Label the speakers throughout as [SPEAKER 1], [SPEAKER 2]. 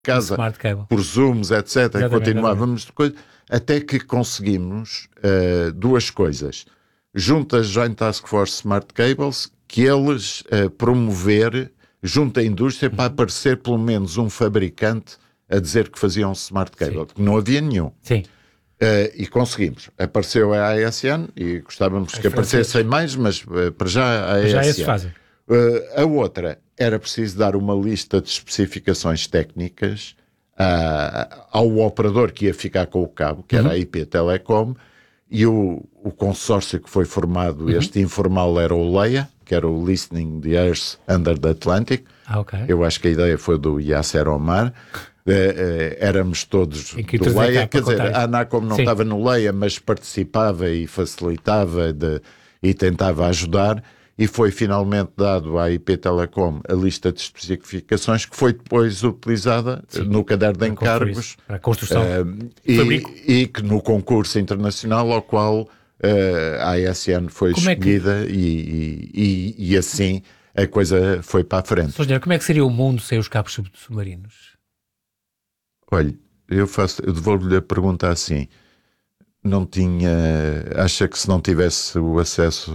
[SPEAKER 1] casa, por Zooms, etc. Exatamente, continuávamos depois, até que conseguimos duas coisas. Junto à Joint Task Force Smart Cables, que eles promover junto à indústria para aparecer pelo menos um fabricante a dizer que faziam smart cable, que não havia nenhum.
[SPEAKER 2] Sim.
[SPEAKER 1] E conseguimos. Apareceu a ASN e gostávamos que aparecessem mais, mas para já a ASN.
[SPEAKER 2] Já esses fazem.
[SPEAKER 1] A outra era preciso dar uma lista de especificações técnicas ao operador que ia ficar com o cabo, que era a IP Telecom, e o consórcio que foi formado, este informal, era o LEA, que era o Listening the Earth Under the Atlantic.
[SPEAKER 2] Okay.
[SPEAKER 1] Eu acho que a ideia foi do Yasser Omar. Éramos todos do LEA, quer dizer, a Anacom não estava no LEA, mas participava e facilitava e tentava ajudar, e foi finalmente dado à IP Telecom a lista de especificações que foi depois utilizada no caderno de encargos
[SPEAKER 2] para a construção
[SPEAKER 1] e que no concurso internacional ao qual a ASN foi escolhida e assim a coisa foi para a frente.
[SPEAKER 2] Como é que seria o mundo sem os cabos submarinos?
[SPEAKER 1] Olha, eu devolvo-lhe a pergunta assim. Não tinha... Acha que se não tivesse o acesso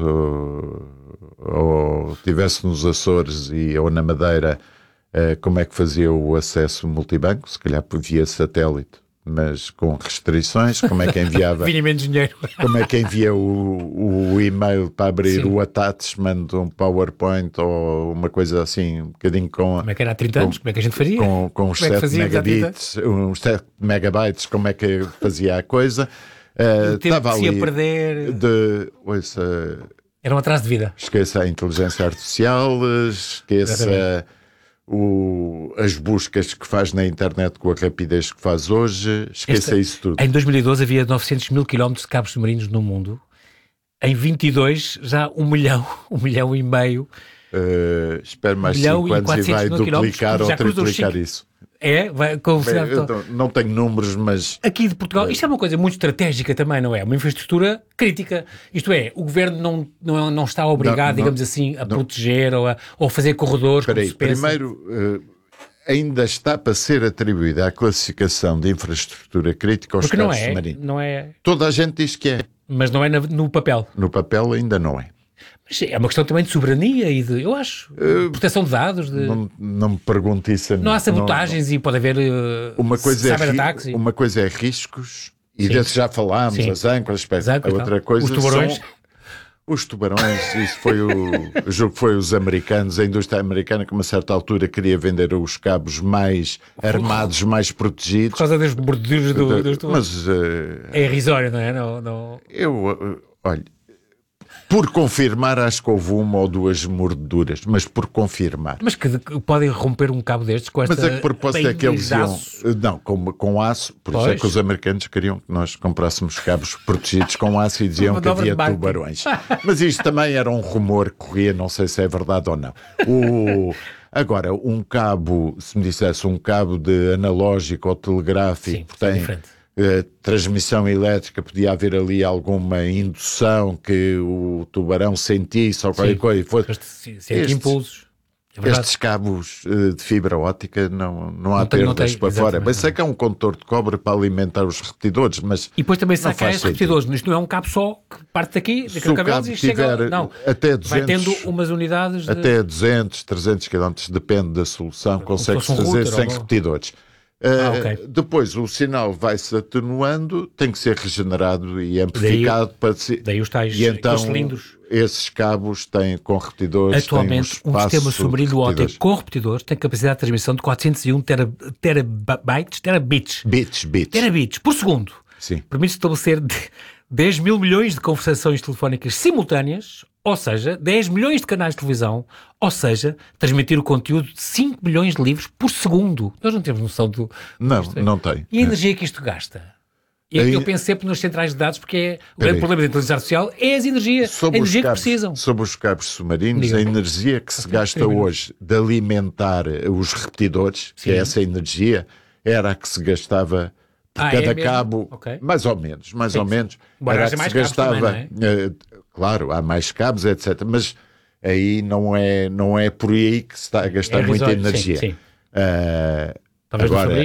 [SPEAKER 1] ou tivesse nos Açores ou na Madeira, como é que fazia o acesso multibanco? Se calhar via satélite, mas com restrições. Como é que enviava...
[SPEAKER 2] Vinha menos dinheiro.
[SPEAKER 1] Como é que envia o e-mail para abrir o attachment, um PowerPoint ou uma coisa assim, um bocadinho com...
[SPEAKER 2] Como é que era há 30 anos? Como é que a gente faria?
[SPEAKER 1] Com uns 7 megabits, uns 7 megabytes, como é que fazia a coisa?
[SPEAKER 2] Estava ali a perder.
[SPEAKER 1] Era
[SPEAKER 2] um atraso de vida.
[SPEAKER 1] Esqueça a inteligência artificial, esqueça as buscas que faz na internet com a rapidez que faz hoje, esqueça isso tudo.
[SPEAKER 2] Em 2012 havia 900 mil quilómetros de cabos submarinos no mundo. Em 22 já 1 milhão e meio.
[SPEAKER 1] Espero mais 5 anos e vai duplicar ou triplicar isso.
[SPEAKER 2] Vai
[SPEAKER 1] não tenho números, mas...
[SPEAKER 2] Aqui de Portugal, isto é uma coisa muito estratégica também, não é? Uma infraestrutura crítica. Isto é, o governo não está obrigado, digamos assim, a proteger ou fazer corredores.
[SPEAKER 1] Espera aí, primeiro, ainda está para ser atribuída a classificação de infraestrutura crítica aos cabos submarinos.
[SPEAKER 2] Não é.
[SPEAKER 1] Toda a gente diz que é.
[SPEAKER 2] Mas não é no papel.
[SPEAKER 1] No papel ainda não é.
[SPEAKER 2] Mas é uma questão também de soberania e de, eu acho, proteção de dados.
[SPEAKER 1] Não me pergunte isso a mim.
[SPEAKER 2] Não há sabotagens e pode haver cyberataques.
[SPEAKER 1] Uma coisa é riscos, e desses já falámos, as âncoras, a outra coisa
[SPEAKER 2] os tubarões.
[SPEAKER 1] Os tubarões, isso foi o jogo que foi os americanos, a indústria americana que a uma certa altura queria vender os cabos mais armados, mais protegidos.
[SPEAKER 2] Por causa das mordidas dos tubarões.
[SPEAKER 1] Mas
[SPEAKER 2] é irrisório, não é?
[SPEAKER 1] Olha, por confirmar, acho que houve 1 ou 2 mordeduras, mas por confirmar.
[SPEAKER 2] Mas que podem romper um cabo destes com esta...
[SPEAKER 1] Mas a que propósito é que eles iam... Não, com aço. Por isso é que os americanos queriam que nós comprássemos cabos protegidos com aço e diziam que havia tubarões. Mas isto também era um rumor que corria, não sei se é verdade ou não. Agora, um cabo, se me dissesse um cabo de analógico ou telegráfico,
[SPEAKER 2] sim, tem...
[SPEAKER 1] transmissão elétrica, podia haver ali alguma indução que o tubarão sentisse ou qualquer coisa.
[SPEAKER 2] Sente impulsos.
[SPEAKER 1] Estes cabos de fibra óptica não há perdas para fora. Mas sei que é um condutor de cobre para alimentar os repetidores, mas
[SPEAKER 2] e depois também saca esses repetidores. Isto não é um cabo só que parte daqui, daquele cabelo e chega... Não,
[SPEAKER 1] até 200,
[SPEAKER 2] vai tendo umas unidades...
[SPEAKER 1] Até 200, 300 km, depende da solução, consegue-se fazer sem repetidores. Depois o sinal vai-se atenuando, tem que ser regenerado e amplificado
[SPEAKER 2] daí os tais
[SPEAKER 1] e então
[SPEAKER 2] cilindros.
[SPEAKER 1] Esses cabos têm com repetidores.
[SPEAKER 2] Atualmente um sistema submarino óptico com repetidores tem capacidade de transmissão de 401 terabits por segundo.
[SPEAKER 1] Sim.
[SPEAKER 2] Permite estabelecer 10 mil milhões de conversações telefónicas simultâneas, ou seja, 10 milhões de canais de televisão, ou seja, transmitir o conteúdo de 5 milhões de livros por segundo. Nós não temos noção do...
[SPEAKER 1] Não tem.
[SPEAKER 2] E a energia que isto gasta? Eu penso sempre nas centrais de dados, porque o grande problema da inteligência artificial é a energia que precisam.
[SPEAKER 1] Sobre os cabos submarinos, a energia que se gasta hoje de alimentar os repetidores, que é essa energia, era a que se gastava por cada cabo, mais ou menos. Era a que se gastava... Também, não é? Claro, há mais cabos, etc. Mas aí não é por aí que se está a gastar muita energia.
[SPEAKER 2] Sim. Talvez
[SPEAKER 1] agora,